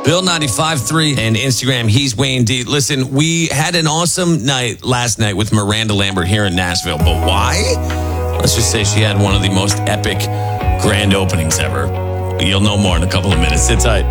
Bill953 and Instagram, he's Wayne D. Listen, we had an awesome night last night with Miranda Lambert here in Nashville. But why? Let's just say she had one of the most epic grand openings ever. You'll know more in a couple of minutes. Sit tight.